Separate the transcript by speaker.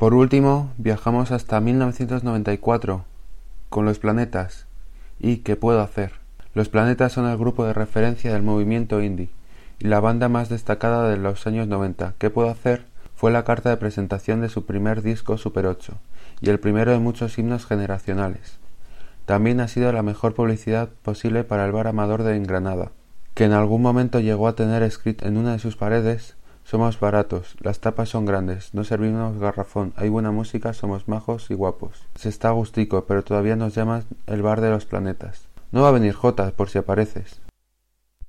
Speaker 1: Por último, viajamos hasta 1994 con Los Planetas y ¿Qué puedo hacer? Los Planetas son el grupo de referencia del movimiento indie y la banda más destacada de los años 90. ¿Qué puedo hacer? Fue la carta de presentación de su primer disco Super 8 y el primero de muchos himnos generacionales. También ha sido la mejor publicidad posible para el bar Amador de Granada, que en algún momento llegó a tener escrito en una de sus paredes: somos baratos, las tapas son grandes, no servimos garrafón, hay buena música, somos majos y guapos. Se está gustico, pero todavía nos llaman el bar de los planetas. No va a venir Jota, por si apareces.